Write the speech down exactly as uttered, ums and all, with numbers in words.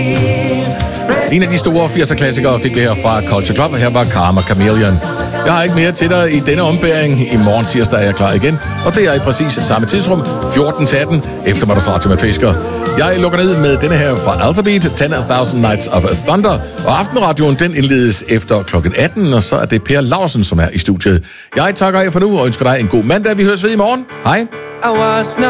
En af de store firser-klassikere fik vi her fra Culture Club, og her var Karma Chameleon. Jeg har ikke mere til dig i denne ombæring. I morgen tirsdag er jeg klar igen, og det er i præcis samme tidsrum, fjorten til atten, eftermiddagsradio med Fisker. Jeg lukker ned med denne her fra Alphabet, ten thousand Nights of Thunder, og aftenradioen den indledes efter klokken atten, og så er det Per Larsen, som er i studiet. Jeg takker af for nu, og ønsker dig en god mandag. Vi høres ved i morgen. Hej.